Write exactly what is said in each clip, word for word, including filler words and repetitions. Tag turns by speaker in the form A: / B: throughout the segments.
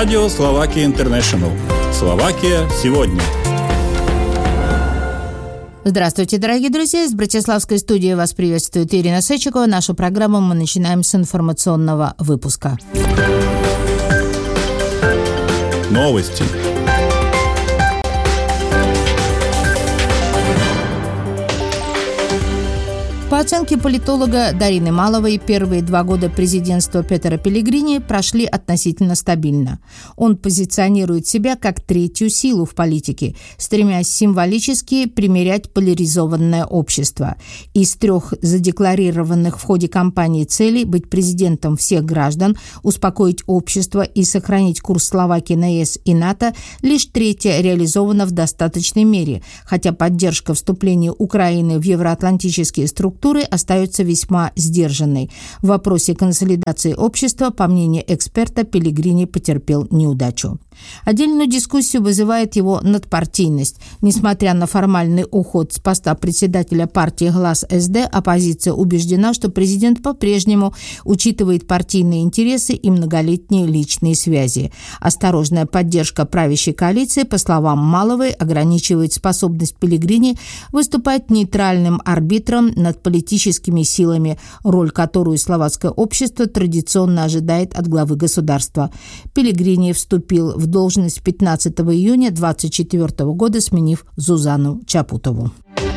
A: Радио Словакия Интернешнл. Словакия сегодня.
B: Здравствуйте, дорогие друзья! Из Братиславской студии вас приветствует Ирина Сечикова. Нашу программу мы начинаем с информационного выпуска.
A: Новости.
B: По оценке политолога Дарины Маловой, первые два года президентства Петера Пеллегрини прошли относительно стабильно. Он позиционирует себя как третью силу в политике, стремясь символически примирять поляризованное общество. Из трех задекларированных в ходе кампании целей быть президентом всех граждан, успокоить общество и сохранить курс Словакии на ЕС и НАТО, лишь третья реализована в достаточной мере, хотя поддержка вступления Украины в евроатлантические структуры остается весьма сдержанной. В вопросе консолидации общества, по мнению эксперта, Пеллегрини потерпел неудачу. Отдельную дискуссию вызывает его надпартийность. Несмотря на формальный уход с поста председателя партии «Глас СД», оппозиция убеждена, что президент по-прежнему учитывает партийные интересы и многолетние личные связи. Осторожная поддержка правящей коалиции, по словам Маловой, ограничивает способность Пеллегрини выступать нейтральным арбитром над политическими силами, роль которую словацкое общество традиционно ожидает от главы государства. Пеллегрини вступил в должность пятнадцатого июня двадцать четвёртого года, сменив Зузану Чапутову.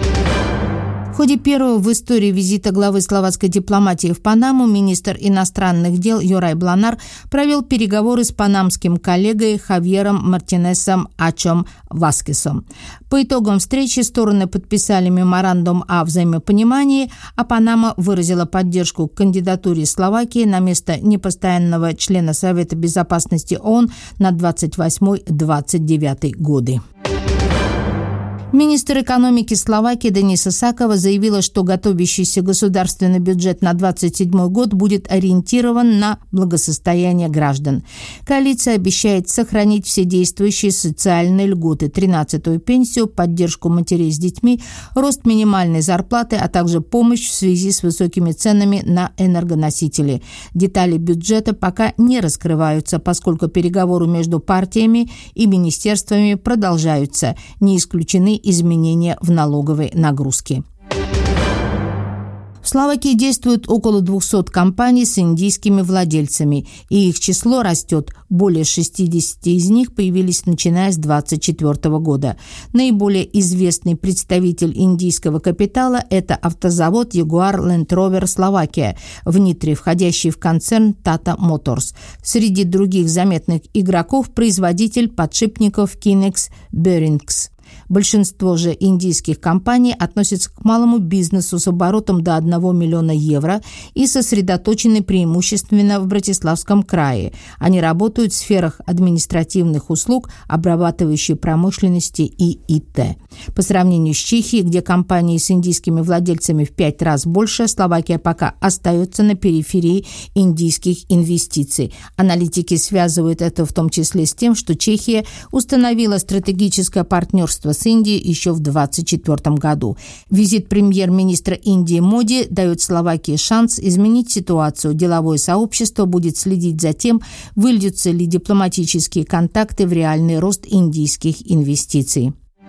B: В ходе первого в истории визита главы словацкой дипломатии в Панаму министр иностранных дел Юрай Бланар провел переговоры с панамским коллегой Хавьером Мартинесом Ачом Васкесом. По итогам встречи стороны подписали меморандум о взаимопонимании, а Панама выразила поддержку кандидатуре Словакии на место непостоянного члена Совета безопасности ООН на двадцать восьмой — двадцать девятый годы. Министр экономики Словакии Дениса Сакова заявила, что готовящийся государственный бюджет на двадцать седьмой год будет ориентирован на благосостояние граждан. Коалиция обещает сохранить все действующие социальные льготы, тринадцатую пенсию, поддержку матерей с детьми, рост минимальной зарплаты, а также помощь в связи с высокими ценами на энергоносители. Детали бюджета пока не раскрываются, поскольку переговоры между партиями и министерствами продолжаются. Не исключены изменения в налоговой нагрузке. В Словакии действует около двухсот компаний с индийскими владельцами, и их число растет. Более шестидесяти из них появились начиная с двадцать четвёртого года. Наиболее известный представитель индийского капитала – это автозавод Jaguar Land Rover Slovakia, в Нитре, входящий в концерн Tata Motors. Среди других заметных игроков – производитель подшипников Kinex Bearings. Большинство же индийских компаний относятся к малому бизнесу с оборотом до одного миллиона евро и сосредоточены преимущественно в Братиславском крае. Они работают в сферах административных услуг, обрабатывающей промышленности и ИТ. По сравнению с Чехией, где компании с индийскими владельцами в пять раз больше, Словакия пока остается на периферии индийских инвестиций. Аналитики связывают это в том числе с тем, что Чехия установила стратегическое партнерство с Индией еще в двадцать четвёртом году. Визит премьер-министра Индии Моди дает Словакии шанс изменить ситуацию. Деловое сообщество будет следить за тем, выльются ли дипломатические контакты в реальный рост индийских инвестиций.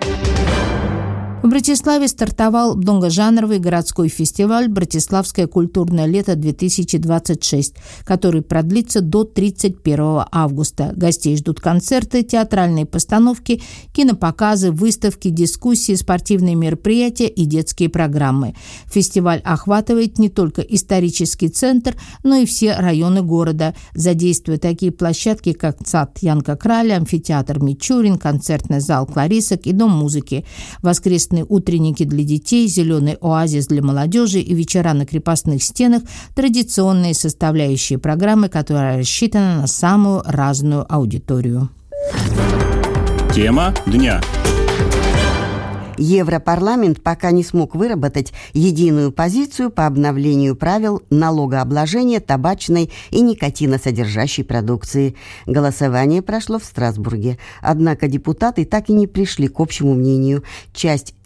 B: В Братиславе стартовал многожанровый городской фестиваль «Братиславское культурное лето-две тысячи двадцать шесть», который продлится до тридцать первого августа. Гостей ждут концерты, театральные постановки, кинопоказы, выставки, дискуссии, спортивные мероприятия и детские программы. Фестиваль охватывает не только исторический центр, но и все районы города, задействуя такие площадки, как сад Янка Краля, амфитеатр Мичурин, концертный зал Кларисок и дом музыки. Воскресные утренники для детей, зеленый оазис для молодежи и вечера на крепостных стенах – традиционные составляющие программы, которая рассчитана на самую разную аудиторию.
A: Тема дня.
C: Европарламент пока не смог выработать единую позицию по обновлению правил налогообложения табачной и никотиносодержащей продукции. Голосование прошло в Страсбурге. Однако депутаты так и не пришли к общему мнению. Часть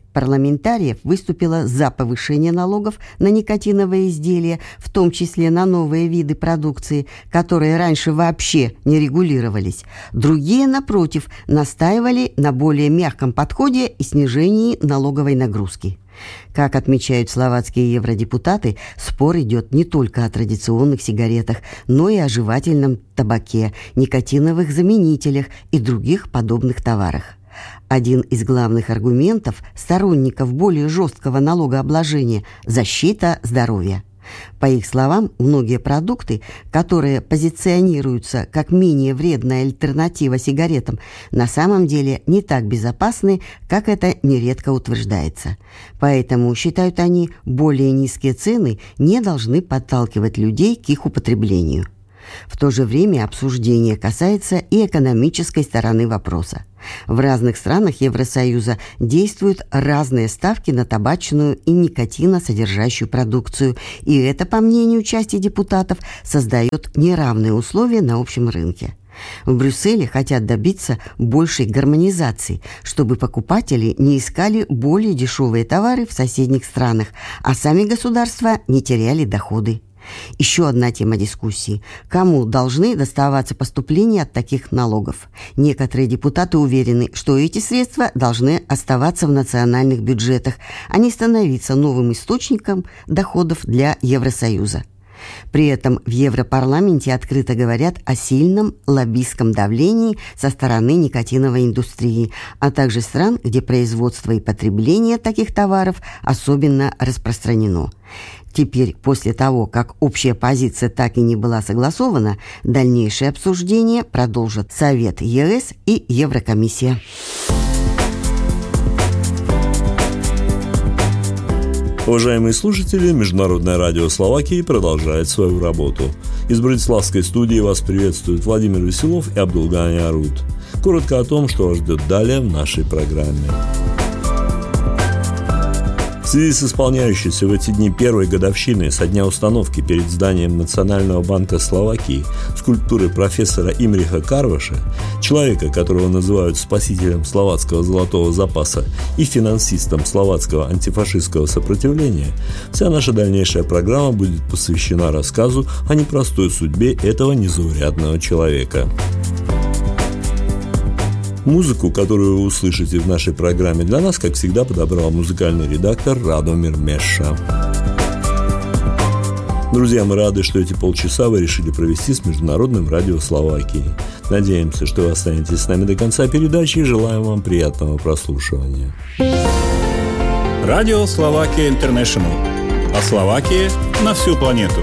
C: парламентариев выступила за повышение налогов на никотиновые изделия, в том числе на новые виды продукции, которые раньше вообще не регулировались. Другие, напротив, настаивали на более мягком подходе и снижении налоговой нагрузки. Как отмечают словацкие евродепутаты, спор идет не только о традиционных сигаретах, но и о жевательном табаке, никотиновых заменителях и других подобных товарах. Один из главных аргументов сторонников более жесткого налогообложения – защита здоровья. По их словам, многие продукты, которые позиционируются как менее вредная альтернатива сигаретам, на самом деле не так безопасны, как это нередко утверждается. Поэтому, считают они, более низкие цены не должны подталкивать людей к их употреблению. В то же время обсуждение касается и экономической стороны вопроса. В разных странах Евросоюза действуют разные ставки на табачную и никотиносодержащую продукцию, и это, по мнению части депутатов, создает неравные условия на общем рынке. В Брюсселе хотят добиться большей гармонизации, чтобы покупатели не искали более дешевые товары в соседних странах, а сами государства не теряли доходы. Еще одна тема дискуссии. Кому должны доставаться поступления от таких налогов? Некоторые депутаты уверены, что эти средства должны оставаться в национальных бюджетах, а не становиться новым источником доходов для Евросоюза. При этом в Европарламенте открыто говорят о сильном лоббистском давлении со стороны никотиновой индустрии, а также стран, где производство и потребление таких товаров особенно распространено. Теперь, после того, как общая позиция так и не была согласована, дальнейшее обсуждение продолжат Совет ЕС и Еврокомиссия.
A: Уважаемые слушатели, Международное радио Словакии продолжает свою работу. Из Братиславской студии вас приветствуют Владимир Веселов и Абдулгани Арут. Коротко о том, что вас ждет далее в нашей программе. В связи с исполняющейся в эти дни первой годовщиной со дня установки перед зданием Национального банка Словакии скульптуры профессора Имриха Карваша, человека, которого называют спасителем словацкого золотого запаса и финансистом словацкого антифашистского сопротивления, вся наша дальнейшая программа будет посвящена рассказу о непростой судьбе этого незаурядного человека. Музыку, которую вы услышите в нашей программе, для нас, как всегда, подобрал музыкальный редактор Радомир Меша. Друзья, мы рады, что эти полчаса вы решили провести с Международным радио Словакии. Надеемся, что вы останетесь с нами до конца передачи и желаем вам приятного прослушивания.
D: Радио Словакия Интернешнл. О Словакии на всю планету.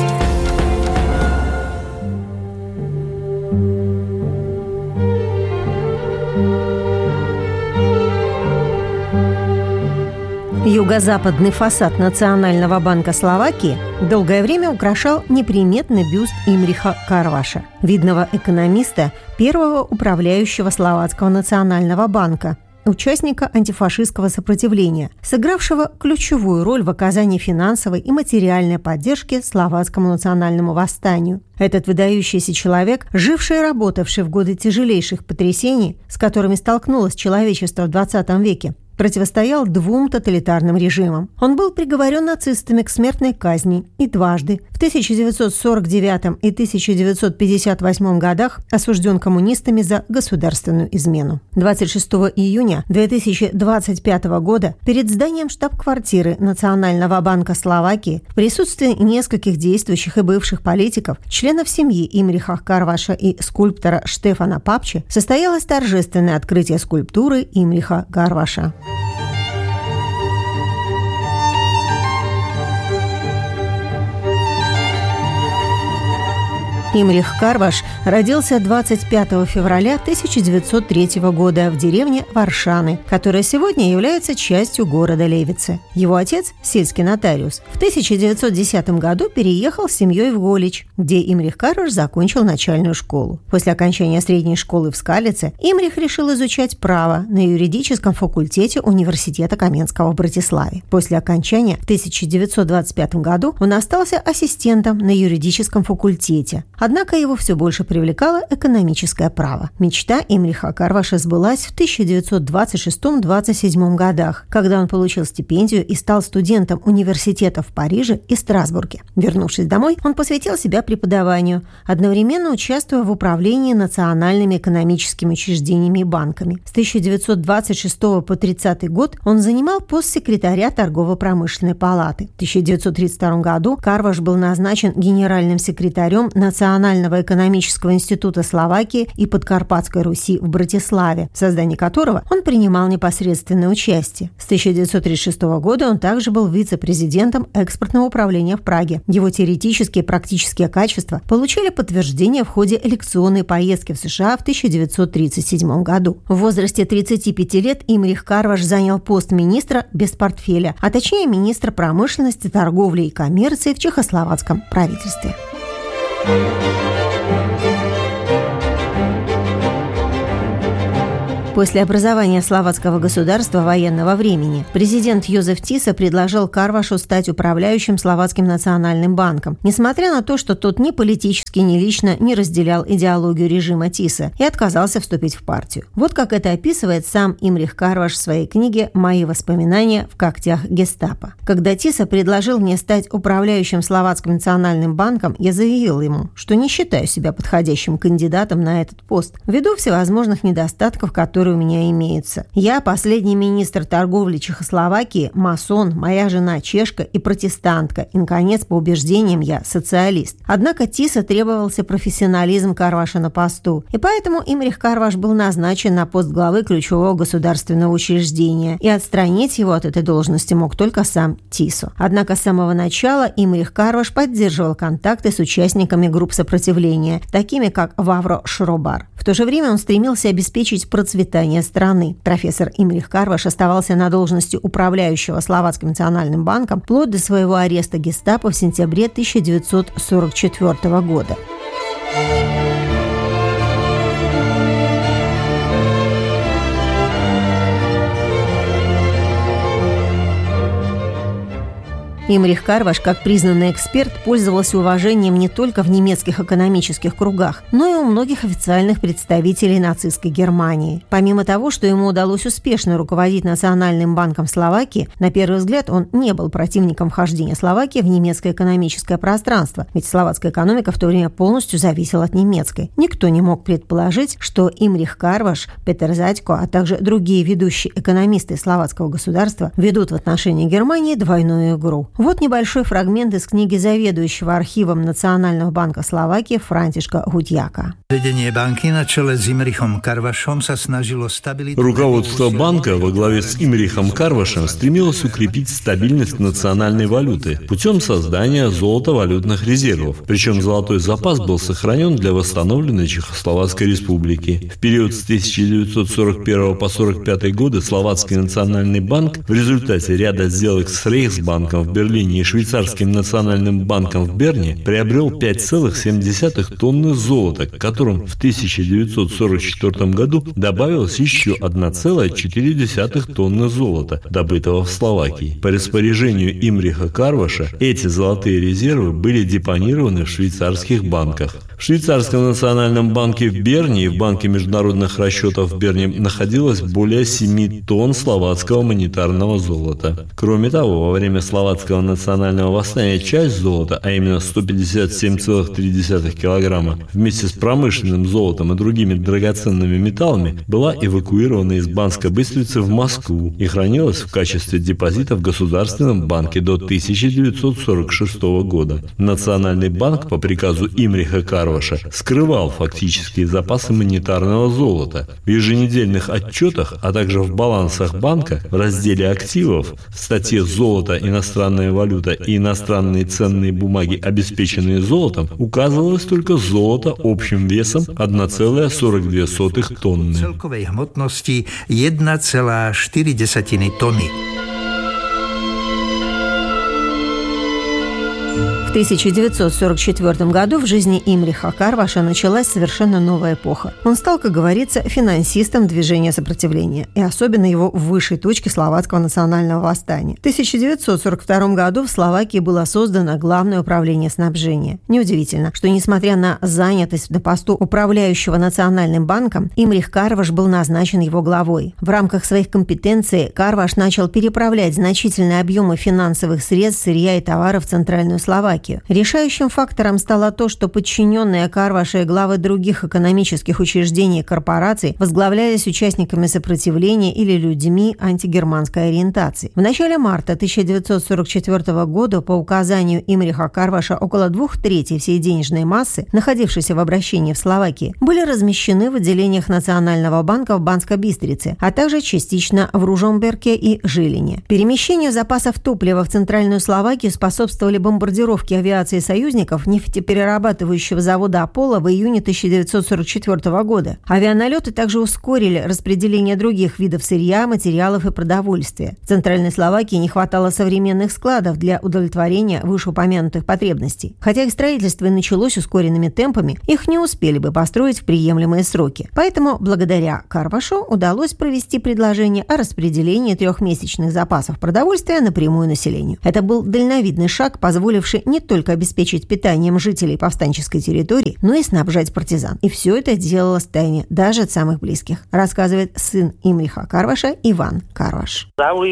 E: Юго-западный фасад Национального банка Словакии долгое время украшал неприметный бюст Имриха Карваша, видного экономиста, первого управляющего Словацкого национального банка, участника антифашистского сопротивления, сыгравшего ключевую роль в оказании финансовой и материальной поддержки словацкому национальному восстанию. Этот выдающийся человек, живший и работавший в годы тяжелейших потрясений, с которыми столкнулось человечество в двадцатом веке, противостоял двум тоталитарным режимам. Он был приговорен нацистами к смертной казни и дважды, в тысяча девятьсот сорок девятом и тысяча девятьсот пятьдесят восьмом годах, осужден коммунистами за государственную измену. двадцать шестого июня две тысячи двадцать пятого года перед зданием штаб-квартиры Национального банка Словакии в присутствии нескольких действующих и бывших политиков, членов семьи Имриха Карваша и скульптора Штефана Папчи состоялось торжественное открытие скульптуры Имриха Карваша. Имрих Карваш родился двадцать пятого февраля тысяча девятьсот третьего года в деревне Варшаны, которая сегодня является частью города Левице. Его отец, сельский нотариус, в тысяча девятьсот десятом году переехал с семьей в Голич, где Имрих Карваш закончил начальную школу. После окончания средней школы в Скалице Имрих решил изучать право на юридическом факультете Университета Каменского в Братиславе. После окончания в тысяча девятьсот двадцать пятом году он остался ассистентом на юридическом факультете, Однако его все больше привлекало экономическое право. Мечта Имриха Карваша сбылась в тысяча девятьсот двадцать шестом — двадцать седьмом годах, когда он получил стипендию и стал студентом университета в Париже и Страсбурге. Вернувшись домой, он посвятил себя преподаванию, одновременно участвуя в управлении национальными экономическими учреждениями и банками. С тысяча девятьсот двадцать шестого по тридцатый год он занимал пост секретаря торгово-промышленной палаты. В тысяча девятьсот тридцать втором году Карваш был назначен генеральным секретарем Национального экономического института Словакии и Подкарпатской Руси в Братиславе, в создании которого он принимал непосредственное участие. С тысяча девятьсот тридцать шестого года он также был вице-президентом экспортного управления в Праге. Его теоретические и практические качества получили подтверждение в ходе лекционной поездки в США в тысяча девятьсот тридцать седьмом году. В возрасте тридцати пяти лет Имрих Карваш занял пост министра без портфеля, а точнее министра промышленности, торговли и коммерции в чехословацком правительстве. После образования словацкого государства военного времени президент Йозеф Тиса предложил Карвашу стать управляющим Словацким национальным банком, несмотря на то, что тот ни политически, ни лично не разделял идеологию режима Тиса и отказался вступить в партию. Вот как это описывает сам Имрих Карваш в своей книге «Мои воспоминания в когтях гестапо». Когда Тиса предложил мне стать управляющим Словацким национальным банком, я заявил ему, что не считаю себя подходящим кандидатом на этот пост, ввиду всевозможных недостатков, которые у меня имеются. Я последний министр торговли Чехословакии, масон, моя жена чешка и протестантка, и, наконец, по убеждениям я социалист. Однако Тиса требовался профессионализм Карваша на посту, и поэтому Имрих Карваш был назначен на пост главы ключевого государственного учреждения, и отстранить его от этой должности мог только сам Тисо. Однако с самого начала Имрих Карваш поддерживал контакты с участниками групп сопротивления, такими как Вавро Шробар. В то же время он стремился обеспечить процветание страны. Профессор Имрих Карваш оставался на должности управляющего Словацким национальным банком вплоть до своего ареста гестапо в сентябре тысяча девятьсот сорок четвёртого года. Имрих Карваш, как признанный эксперт, пользовался уважением не только в немецких экономических кругах, но и у многих официальных представителей нацистской Германии. Помимо того, что ему удалось успешно руководить Национальным банком Словакии, на первый взгляд он не был противником вхождения Словакии в немецкое экономическое пространство, ведь словацкая экономика в то время полностью зависела от немецкой. Никто не мог предположить, что Имрих Карваш, Петер Задько, а также другие ведущие экономисты словацкого государства ведут в отношении Германии двойную игру. Вот небольшой фрагмент из книги заведующего архивом Национального банка Словакии Франтишка Гудьяка.
A: Руководство банка во главе с Имрихом Карвашем стремилось укрепить стабильность национальной валюты путем создания золотовалютных резервов. Причем золотой запас был сохранен для восстановленной Чехословацкой республики. В период с тысяча девятьсот сорок первого по сорок пятый годы Словацкий национальный банк в результате ряда сделок с Рейхсбанком в Берлине и Швейцарским национальным банком в Берне приобрел пять целых семь десятых тонны золота, к которым в тысяча девятьсот сорок четвёртом году добавилось еще одна целая четыре десятых тонны золота, добытого в Словакии. По распоряжению Имриха Карваша эти золотые резервы были депонированы в швейцарских банках. В Швейцарском национальном банке в Берне и в Банке международных расчетов в Берне находилось более семи тонн словацкого монетарного золота. Кроме того, во время словацкого национального восстания часть золота, а именно сто пятьдесят семь целых три десятых килограмма, вместе с промышленным золотом и другими драгоценными металлами, была эвакуирована из Банской Быстрицы в Москву и хранилась в качестве депозита в Государственном банке до тысяча девятьсот сорок шестого года. Национальный банк по приказу Имриха Карваша скрывал фактические запасы монетарного золота. В еженедельных отчетах, а также в балансах банка в разделе активов в статье «Золото, иностранная валюта и иностранные ценные бумаги, обеспеченные золотом», указывалось только золото общим весом одна целая сорок две сотых тонны.
F: Целковой гмотности одна целая четыре десятых тонны.
E: В тысяча девятьсот сорок четвёртом году в жизни Имриха Карваша началась совершенно новая эпоха. Он стал, как говорится, финансистом движения сопротивления, и особенно его высшей точки словацкого национального восстания. В тысяча девятьсот сорок втором году в Словакии было создано Главное управление снабжения. Неудивительно, что, несмотря на занятость на посту управляющего Национальным банком, Имрих Карваш был назначен его главой. В рамках своих компетенций Карваш начал переправлять значительные объемы финансовых средств, сырья и товаров в Центральную Словакию. Решающим фактором стало то, что подчиненные Карваша и главы других экономических учреждений и корпораций возглавлялись участниками сопротивления или людьми антигерманской ориентации. В начале марта тысяча девятьсот сорок четвёртого года по указанию Имриха Карваша около двух третей всей денежной массы, находившейся в обращении в Словакии, были размещены в отделениях Национального банка в Банской Бистрице, а также частично в Ружомберке и Жилине. Перемещению запасов топлива в Центральную Словакию способствовали бомбардировки авиации союзников нефтеперерабатывающего завода «Аполло» в июне тысяча девятьсот сорок четвёртого года. Авианалеты также ускорили распределение других видов сырья, материалов и продовольствия. В Центральной Словакии не хватало современных складов для удовлетворения вышеупомянутых потребностей. Хотя их строительство и началось ускоренными темпами, их не успели бы построить в приемлемые сроки. Поэтому благодаря Карвашу удалось провести предложение о распределении трехмесячных запасов продовольствия напрямую населению. Это был дальновидный шаг, позволивший не только обеспечить питанием жителей повстанческой территории, но и снабжать партизан. И все это делалось в тайне даже от самых близких, рассказывает сын Имриха Карваша Иван Карваш.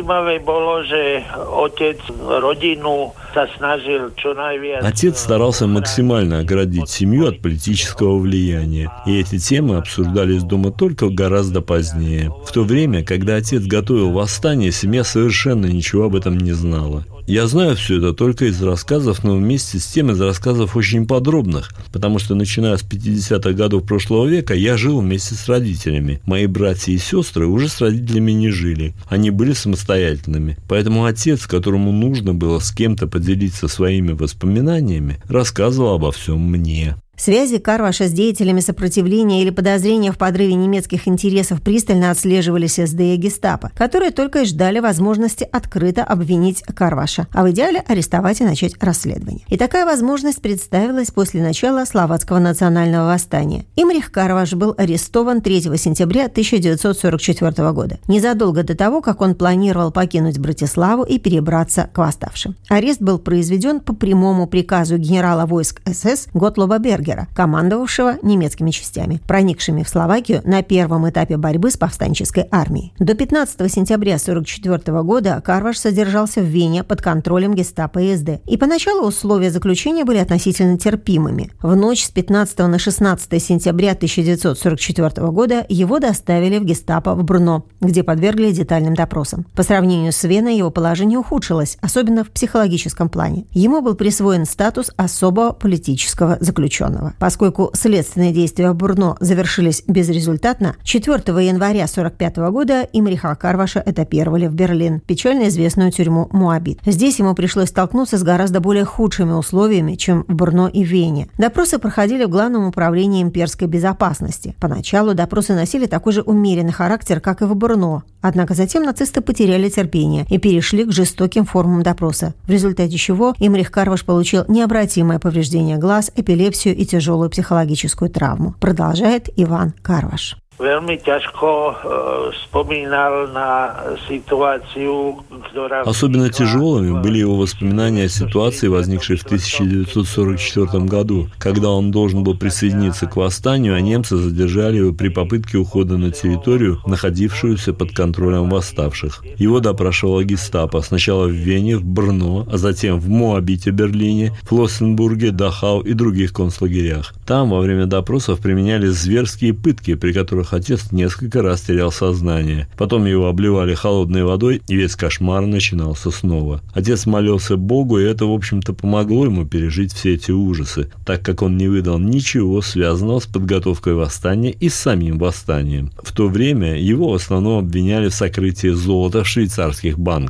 A: Отец старался максимально оградить семью от политического влияния, и эти темы обсуждались дома только гораздо позднее. В то время, когда отец готовил восстание, семья совершенно ничего об этом не знала. Я знаю все это только из рассказов, но вместе с тем из рассказов очень подробных, потому что, начиная с пятидесятых годов прошлого века, я жил вместе с родителями. Мои братья и сестры уже с родителями не жили, они были самостоятельными. Поэтому отец, которому нужно было с кем-то поделиться своими воспоминаниями, рассказывал обо всем мне.
E: Связи Карваша с деятелями сопротивления или подозрения в подрыве немецких интересов пристально отслеживались эс дэ и гестапо, которые только и ждали возможности открыто обвинить Карваша, а в идеале арестовать и начать расследование. И такая возможность представилась после начала Словацкого национального восстания. Имрих Карваш был арестован третьего сентября тысяча девятьсот сорок четвёртого года, незадолго до того, как он планировал покинуть Братиславу и перебраться к восставшим. Арест был произведен по прямому приказу генерала войск эс эс Готлоба Бергера, командовавшего немецкими частями, проникшими в Словакию на первом этапе борьбы с повстанческой армией. До пятнадцатого сентября тысяча девятьсот сорок четвёртого года Карваш содержался в Вене под контролем гестапо и эс дэ. И поначалу условия заключения были относительно терпимыми. В ночь с пятнадцатого на шестнадцатое сентября тысяча девятьсот сорок четвёртого года его доставили в гестапо в Брно, где подвергли детальным допросам. По сравнению с Веной его положение ухудшилось, особенно в психологическом плане. Ему был присвоен статус особого политического заключенного. Поскольку следственные действия в Брно завершились безрезультатно, четвёртого января тысяча девятьсот сорок пятого года Имриха Карваша этапировали в Берлин, печально известную тюрьму Моабит. Здесь ему пришлось столкнуться с гораздо более худшими условиями, чем в Брно и Вене. Допросы проходили в Главном управлении имперской безопасности. Поначалу допросы носили такой же умеренный характер, как и в Брно. Однако затем нацисты потеряли терпение и перешли к жестоким формам допроса, в результате чего Имрих Карваш получил необратимое повреждение глаз, эпилепсию и тяжелую психологическую травму. Продолжает Иван Карваш.
G: Veľmi ťažko вспоминал на ситуацию, которая...
A: Особенно тяжелыми были его воспоминания о ситуации, возникшей в тысяча девятьсот сорок четвёртом году, когда он должен был присоединиться к восстанию, а немцы задержали его при попытке ухода на территорию, находившуюся под контролем восставших. Его допрашивала гестапо сначала в Вене, в Брно, а затем в Моабите, Берлине, Флоссенбурге, Дахау и других концлагерях. Там во время допросов применялись зверские пытки, при которых отец несколько раз терял сознание. Потом его обливали холодной водой, и весь кошмар начинался снова. Отец молился Богу, и это, в общем-то, помогло ему пережить все эти ужасы, так как он не выдал ничего, связанного с подготовкой восстания и с самим восстанием. В то время его в основном обвиняли в сокрытии золота в швейцарских банках.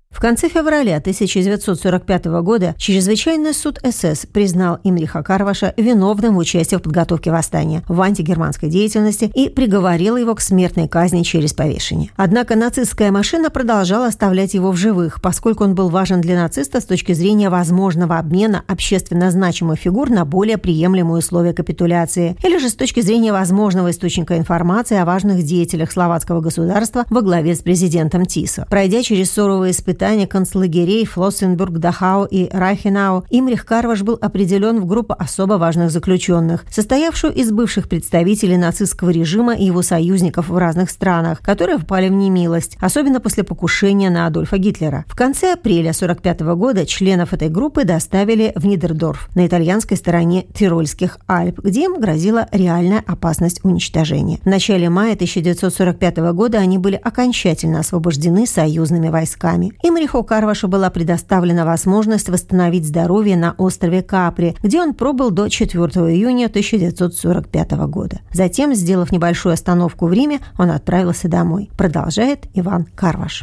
E: В конце февраля тысяча девятьсот сорок пятого года Чрезвычайный суд СС признал Имриха Карваша виновным в участии в подготовке восстания, в антигерманской деятельности и приговорил его к смертной казни через повешение. Однако нацистская машина продолжала оставлять его в живых, поскольку он был важен для нацистов с точки зрения возможного обмена общественно значимых фигур на более приемлемые условия капитуляции, или же с точки зрения возможного источника информации о важных деятелях словацкого государства во главе с президентом Тисо. Пройдя через суровые испытания концлагерей Флоссенбург, Дахау и Райхенау, Имрих Карваш был определен в группу особо важных заключенных, состоявшую из бывших представителей нацистского режима и его союзников в разных странах, которые впали в немилость, особенно после покушения на Адольфа Гитлера. В конце апреля сорок пятого года членов этой группы доставили в Нидердорф на итальянской стороне Тирольских Альп, где им грозила реальная опасность уничтожения. В начале мая тысяча девятьсот сорок пятого года они были окончательно освобождены союзными войсками. Имриху Карвашу была предоставлена возможность восстановить здоровье на острове Капри, где он пробыл до четвёртого июня тысяча девятьсот сорок пятого года. Затем, сделав небольшую остановку в Риме, он отправился домой. Продолжает Иван Карваш.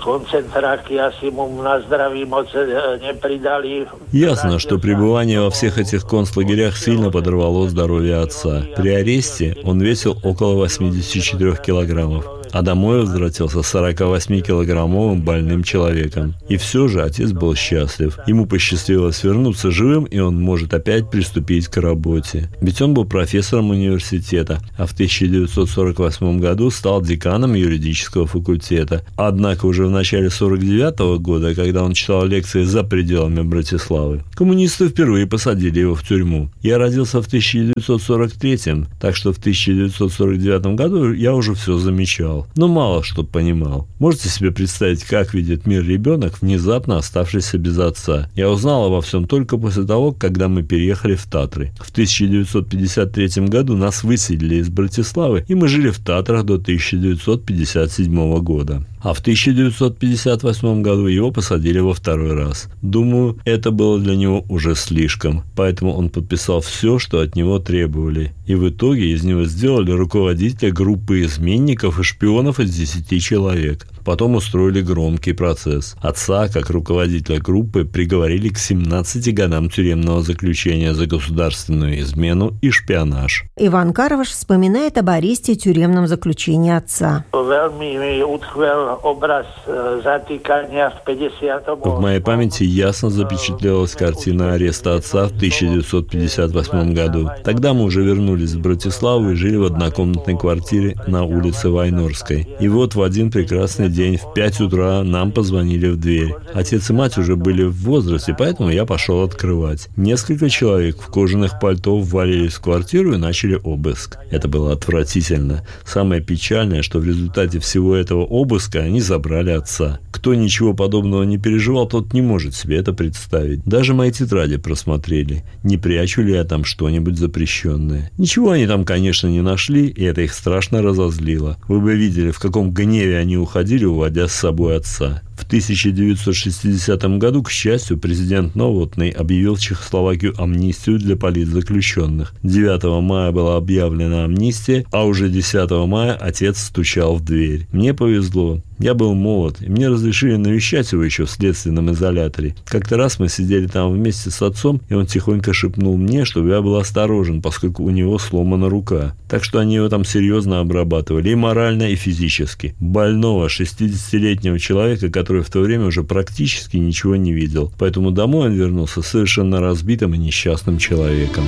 A: Ясно, что пребывание во всех этих концлагерях сильно подорвало здоровье отца. При аресте он весил около восемьдесят четыре килограммов, а домой возвратился сорокавосьмикилограммовым больным человеком. И все же отец был счастлив. Ему посчастливилось вернуться живым, и он может опять приступить к работе. Ведь он был профессором университета, а в тысяча девятьсот сорок восьмом году стал деканом юридического факультета. Однако уже в начале сорок девятого года, когда он читал лекции за пределами Братиславы, коммунисты впервые посадили его в тюрьму. Я родился в тысяча девятьсот сорок третьем, так что в тысяча девятьсот сорок девятом году я уже все замечал, но мало что понимал. Можете себе представить, как видит мир ребенок, внезапно оставшийся без отца? Я узнал обо всем только после того, когда мы переехали в Татры. В тысяча девятьсот пятьдесят третьем году нас выселили из Братиславы, и мы жили в Татрах до тысяча девятьсот пятьдесят седьмого года. А в тысяча девятьсот пятьдесят восьмом году его посадили во второй раз. Думаю, это было для него уже слишком, поэтому он подписал все, что от него требовали. И в итоге из него сделали руководителя группы изменников и шпионов из десяти человек. Потом устроили громкий процесс. Отца, как руководителя группы, приговорили к семнадцати годам тюремного заключения за государственную измену и шпионаж.
E: Иван Карваш вспоминает об аресте и тюремном заключении отца.
A: В моей памяти ясно запечатлелась картина ареста отца в тысяча девятьсот пятьдесят восьмом году. Тогда мы уже вернулись в Братиславу и жили в однокомнатной квартире на улице Вайнорской. И вот в один прекрасный день в пять утра нам позвонили в дверь. Отец и мать уже были в возрасте, поэтому я пошел открывать. Несколько человек в кожаных пальто ввалились в квартиру и начали обыск. Это было отвратительно. Самое печальное, что в результате всего этого обыска они забрали отца. Кто ничего подобного не переживал, тот не может себе это представить. Даже мои тетради просмотрели. Не прячу ли я там что-нибудь запрещенное? Ничего они там, конечно, не нашли, и это их страшно разозлило. Вы бы видели, в каком гневе они уходили, уводя с собой отца. В тысяча девятьсот шестидесятом году, к счастью, президент Новотный объявил в Чехословакию амнистию для политзаключенных. девятого мая была объявлена амнистия, а уже десятого мая отец стучал в дверь. Мне повезло. Я был молод, и мне разрешили навещать его еще в следственном изоляторе. Как-то раз мы сидели там вместе с отцом, и он тихонько шепнул мне, чтобы я был осторожен, поскольку у него сломана рука. Так что они его там серьезно обрабатывали, и морально, и физически. Больного шестидесятилетнего человека, который в то время уже практически ничего не видел. Поэтому домой он вернулся совершенно разбитым и несчастным человеком.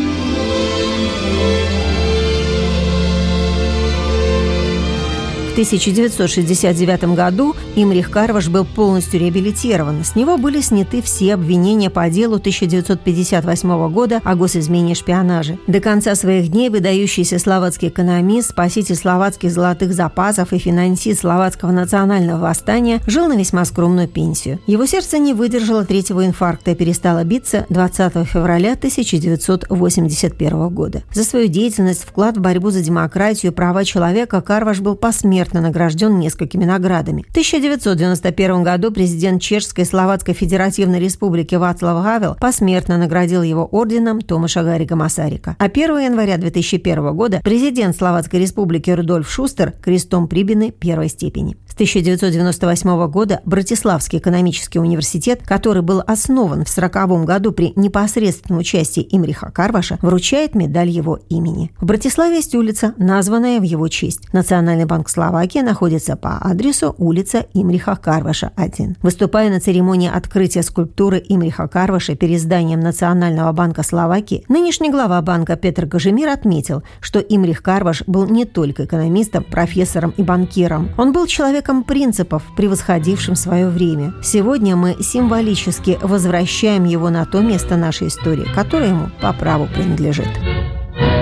E: В тысяча девятьсот шестьдесят девятом году Имрих Карваш был полностью реабилитирован. С него были сняты все обвинения по делу тысяча девятьсот пятьдесят восьмого года о госизмене и шпионаже. До конца своих дней выдающийся словацкий экономист, спаситель словацких золотых запасов и финансист словацкого национального восстания жил на весьма скромную пенсию. Его сердце не выдержало третьего инфаркта и перестало биться двадцатого февраля тысяча девятьсот восемьдесят первого года. За свою деятельность, вклад в борьбу за демократию и права человека Карваш был посмертно посмертно награжден несколькими наградами. В тысяча девятьсот девяносто первом году президент Чешской Словацкой Федеративной Республики Вацлав Гавел посмертно наградил его орденом Томаша Гаррига Масарика. А первого января две тысячи первого года президент Словацкой Республики Рудольф Шустер крестом Прибыли первой степени. С тысяча девятьсот девяносто восьмого года Братиславский экономический университет, который был основан в сороковом году при непосредственном участии Имриха Карваша, вручает медаль его имени. В Братиславе есть улица, названная в его честь. Национальный банк Словакии находится по адресу улица Имриха Карваша, один. Выступая на церемонии открытия скульптуры Имриха Карваша перед зданием Национального банка Словакии, нынешний глава банка Петр Кажимир отметил, что Имрих Карваш был не только экономистом, профессором и банкиром. Он был человеком принципов, превосходившим свое время. Сегодня мы символически возвращаем его на то место нашей истории, которое ему по праву принадлежит.